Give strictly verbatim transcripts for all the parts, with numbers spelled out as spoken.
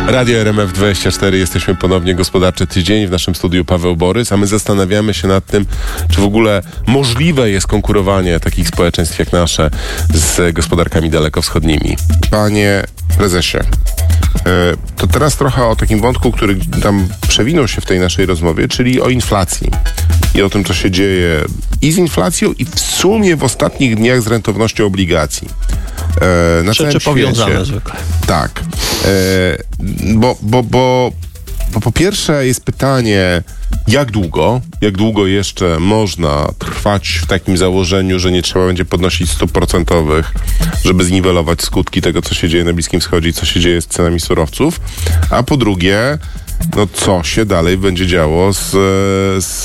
Radio R M F dwadzieścia cztery, jesteśmy ponownie Gospodarczy Tydzień. W naszym studiu Paweł Borys, a my zastanawiamy się nad tym, czy w ogóle możliwe jest konkurowanie takich społeczeństw jak nasze z gospodarkami dalekowschodnimi. Panie prezesie, to teraz trochę o takim wątku, który tam przewinął się w tej naszej rozmowie, czyli o inflacji i o tym, co się dzieje i z inflacją, i w sumie w ostatnich dniach z rentownością obligacji. E, na Rzeczy powiązane zwykle. Tak. E, bo, bo, bo, bo po pierwsze jest pytanie, jak długo, jak długo jeszcze można trwać w takim założeniu, że nie trzeba będzie podnosić stóp procentowych, żeby zniwelować skutki tego, co się dzieje na Bliskim Wschodzie i co się dzieje z cenami surowców, a po drugie, no co się dalej będzie działo z, z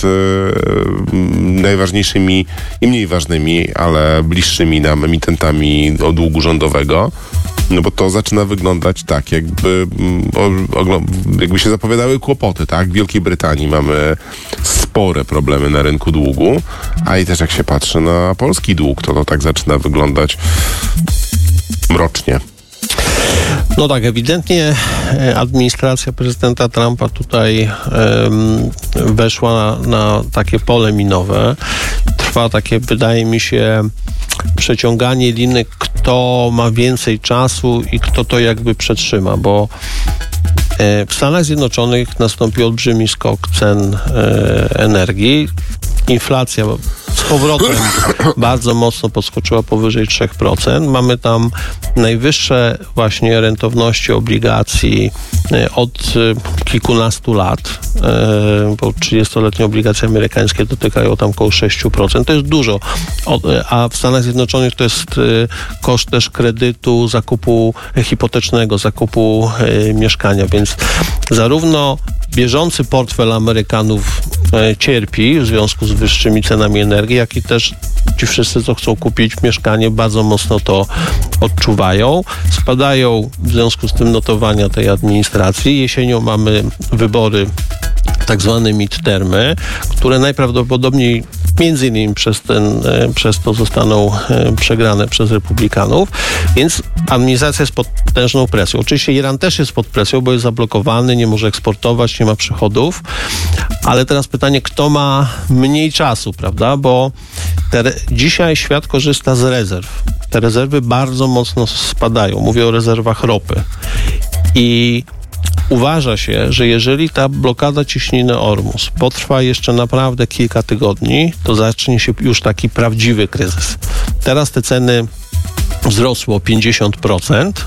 najważniejszymi i mniej ważnymi, ale bliższymi nam emitentami o długu rządowego. No bo to zaczyna wyglądać tak, jakby, o, jakby się zapowiadały kłopoty, tak? W Wielkiej Brytanii mamy spore problemy na rynku długu, a i też jak się patrzy na polski dług, to to tak zaczyna wyglądać mrocznie. No tak, ewidentnie administracja prezydenta Trumpa tutaj um, weszła na, na takie pole minowe. Trwa takie, wydaje mi się, przeciąganie liny, kto ma więcej czasu i kto to jakby przetrzyma, bo e, w Stanach Zjednoczonych nastąpił olbrzymi skok cen e, energii. Inflacja z powrotem bardzo mocno podskoczyła powyżej trzy procent. Mamy tam najwyższe właśnie rentowności obligacji od kilkunastu lat, bo trzydziestoletnie obligacje amerykańskie dotykają tam około sześć procent. To jest dużo, a w Stanach Zjednoczonych to jest koszt też kredytu, zakupu hipotecznego, zakupu mieszkania, więc zarówno bieżący portfel Amerykanów e, cierpi w związku z wyższymi cenami energii, jak i też ci wszyscy, co chcą kupić mieszkanie, bardzo mocno to odczuwają. Spadają w związku z tym notowania tej administracji. Jesienią mamy wybory, tak zwane midtermy, które najprawdopodobniej między innymi przez, ten, przez to zostaną przegrane przez republikanów, więc administracja jest pod potężną presją. Oczywiście Iran też jest pod presją, bo jest zablokowany, nie może eksportować, nie ma przychodów, ale teraz pytanie, kto ma mniej czasu, prawda, bo te, dzisiaj świat korzysta z rezerw. Te rezerwy bardzo mocno spadają. Mówię o rezerwach ropy. I uważa się, że jeżeli ta blokada ciśniny Ormus potrwa jeszcze naprawdę kilka tygodni, to zacznie się już taki prawdziwy kryzys. Teraz te ceny wzrosły o pięćdziesiąt procent.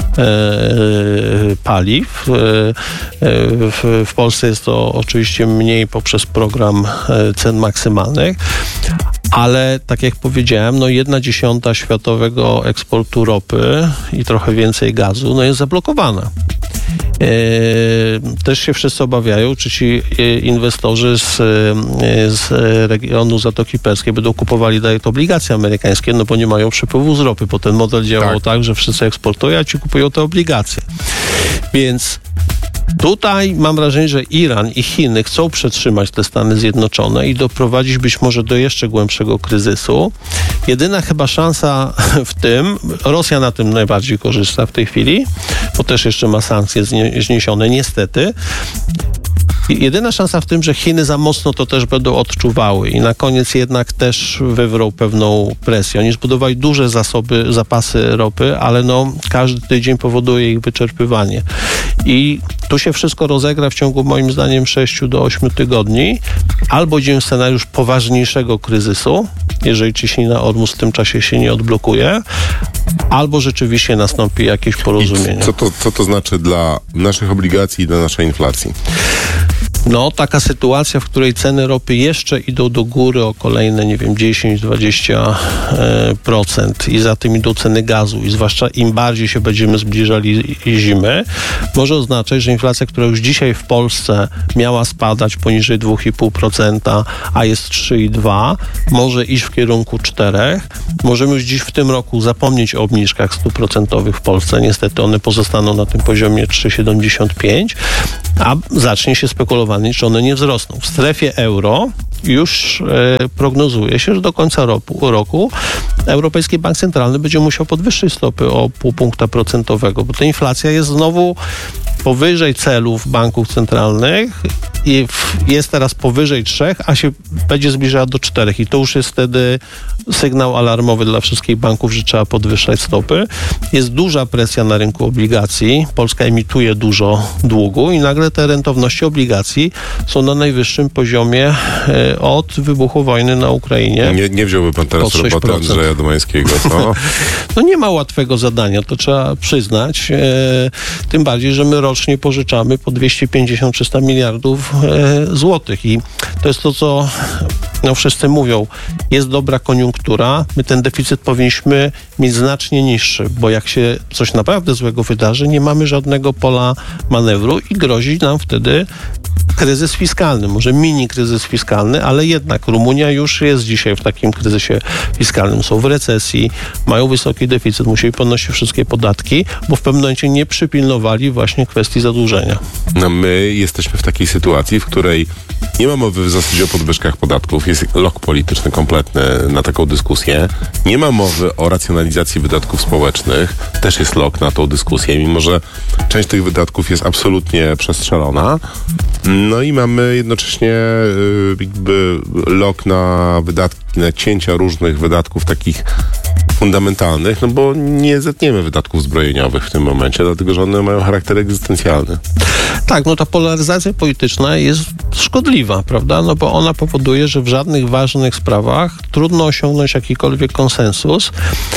Paliw. W, w Polsce jest to oczywiście mniej poprzez program cen maksymalnych, ale tak jak powiedziałem, no jedna dziesiąta światowego eksportu ropy i trochę więcej gazu, no jest zablokowana. Też się wszyscy obawiają, czy ci inwestorzy z, z regionu Zatoki Perskiej będą kupowali dalej te obligacje amerykańskie, no bo nie mają przepływu z ropy, bo ten model działał tak, tak że wszyscy eksportują, a ci kupują te obligacje. Więc tutaj mam wrażenie, że Iran i Chiny chcą przetrzymać te Stany Zjednoczone i doprowadzić być może do jeszcze głębszego kryzysu. Jedyna chyba szansa w tym, Rosja na tym najbardziej korzysta w tej chwili, bo też jeszcze ma sankcje zniesione, niestety. Jedyna szansa w tym, że Chiny za mocno to też będą odczuwały i na koniec jednak też wywrą pewną presję. Oni zbudowali duże zasoby, zapasy ropy, ale no każdy tydzień powoduje ich wyczerpywanie. I tu się wszystko rozegra w ciągu moim zdaniem sześciu do ośmiu tygodni. Albo idziemy w scenariusz poważniejszego kryzysu, jeżeli ciśnina Ormus w tym czasie się nie odblokuje, albo rzeczywiście nastąpi jakieś porozumienie. Co to, co to znaczy dla naszych obligacji i dla naszej inflacji? No, taka sytuacja, w której ceny ropy jeszcze idą do góry o kolejne, nie wiem, dziesięć do dwudziestu procent i za tym idą ceny gazu i zwłaszcza im bardziej się będziemy zbliżali zimy, może oznaczać, że inflacja, która już dzisiaj w Polsce miała spadać poniżej dwa i pół procent, a jest trzy i dwa, może iść w kierunku czterech. Możemy już dziś w tym roku zapomnieć o obniżkach stóp procentowych w Polsce. Niestety one pozostaną na tym poziomie trzy przecinek siedemdziesiąt pięć, a zacznie się spekulowanie, czy one nie wzrosną. W strefie euro już e, prognozuje się, że do końca roku, roku Europejski Bank Centralny będzie musiał podwyższyć stopy o pół punkta procentowego, bo ta inflacja jest znowu powyżej celów banków centralnych i jest teraz powyżej trzech, a się będzie zbliżała do czterech i to już jest wtedy sygnał alarmowy dla wszystkich banków, że trzeba podwyższać stopy. Jest duża presja na rynku obligacji. Polska emituje dużo długu i nagle te rentowności obligacji są na najwyższym poziomie e, od wybuchu wojny na Ukrainie. Nie, nie wziąłby pan teraz Pod roboty Andrzeja Domańskiego, co? No nie ma łatwego zadania, to trzeba przyznać. E, tym bardziej, że my rocznie pożyczamy po dwieście pięćdziesiąt do trzystu miliardów e, złotych i to jest to, co no, wszyscy mówią. Jest dobra koniunktura, my ten deficyt powinniśmy mieć znacznie niższy, bo jak się coś naprawdę złego wydarzy, nie mamy żadnego pola manewru i grozi nam wtedy kryzys fiskalny, może mini kryzys fiskalny, ale jednak Rumunia już jest dzisiaj w takim kryzysie fiskalnym. Są w recesji, mają wysoki deficyt, musieli podnosić wszystkie podatki, bo w pewnym momencie nie przypilnowali właśnie kwestii zadłużenia. No my jesteśmy w takiej sytuacji, w której nie ma mowy w zasadzie o podwyżkach podatków, jest lok polityczny kompletny na taką dyskusję. Nie ma mowy o racjonalizacji wydatków społecznych, też jest lok na tą dyskusję, mimo że część tych wydatków jest absolutnie przestrzelona. No i mamy jednocześnie y, jakby lok na wydatki, na cięcia różnych wydatków takich fundamentalnych, no bo nie zetniemy wydatków zbrojeniowych w tym momencie, dlatego że one mają charakter egzystencjalny. Tak, no ta polaryzacja polityczna jest szkodliwa, prawda? No bo ona powoduje, że w żadnych ważnych sprawach trudno osiągnąć jakikolwiek konsensus.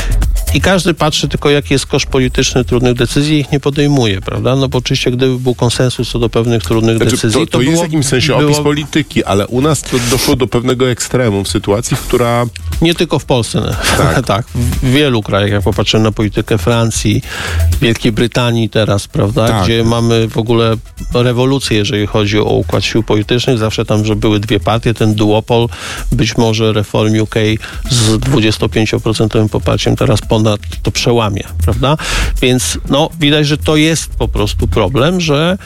I każdy patrzy tylko, jaki jest koszt polityczny trudnych decyzji i ich nie podejmuje, prawda? No bo oczywiście, gdyby był konsensus co do pewnych trudnych znaczy, decyzji, to, to, to było, jest w jakimś sensie było... opis polityki, ale u nas to doszło do pewnego ekstremum w sytuacji, w która... Nie tylko w Polsce, tak. tak. W wielu krajach, jak popatrzymy na politykę Francji, Wielkiej Brytanii teraz, prawda? Tak. Gdzie mamy w ogóle rewolucję, jeżeli chodzi o układ sił politycznych. Zawsze tam, że były dwie partie, ten duopol, być może Reform U K z dwudziestopięcioprocentowym poparciem teraz ponad to przełamie, prawda? Więc no, widać, że to jest po prostu problem, że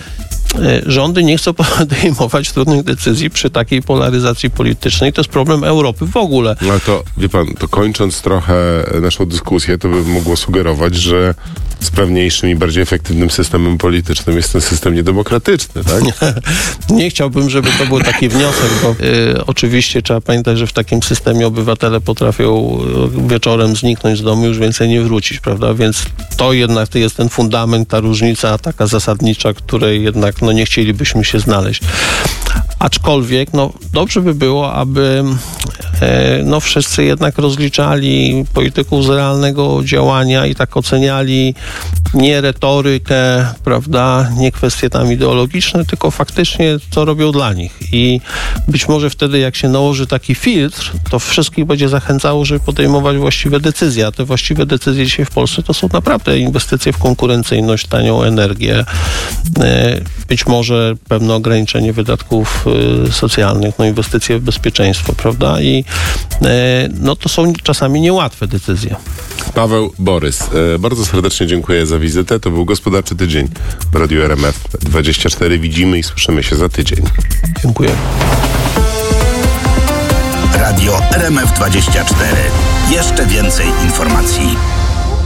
rządy nie chcą podejmować trudnych decyzji przy takiej polaryzacji politycznej. To jest problem Europy w ogóle. No ale to, wie pan, to kończąc trochę naszą dyskusję, to by mogło sugerować, że sprawniejszym i bardziej efektywnym systemem politycznym jest ten system niedemokratyczny, tak? Nie chciałbym, żeby to był taki wniosek, bo y, oczywiście trzeba pamiętać, że w takim systemie obywatele potrafią wieczorem zniknąć z domu i już więcej nie wrócić, prawda? Więc to jednak to jest ten fundament, ta różnica taka zasadnicza, której jednak no, nie chcielibyśmy się znaleźć. Aczkolwiek, no, dobrze by było, aby e, no, wszyscy jednak rozliczali polityków z realnego działania i tak oceniali nie retorykę, prawda, nie kwestie tam ideologiczne, tylko faktycznie co robią dla nich. I być może wtedy, jak się nałoży taki filtr, to wszystkich będzie zachęcało, żeby podejmować właściwe decyzje. A te właściwe decyzje dzisiaj w Polsce to są naprawdę inwestycje w konkurencyjność, tanią energię, e, być może pewne ograniczenie wydatków e, socjalnych, no inwestycje w bezpieczeństwo, prawda? I e, no to są czasami niełatwe decyzje. Paweł Borys, e, bardzo serdecznie dziękuję za wizytę. To był Gospodarczy Tydzień w Radiu R M F dwadzieścia cztery. Widzimy i słyszymy się za tydzień. Dziękuję. Radio R M F dwadzieścia cztery. Jeszcze więcej informacji.